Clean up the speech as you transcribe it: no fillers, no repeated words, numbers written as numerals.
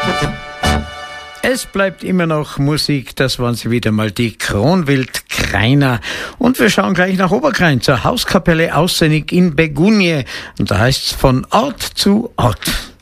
Es bleibt immer noch Musik, das waren sie wieder mal, die Kronwild Kreiner. Und wir schauen gleich nach Oberkrain zur Hauskapelle Aussennig in Begunje. Und da heißt's von Ort zu Ort.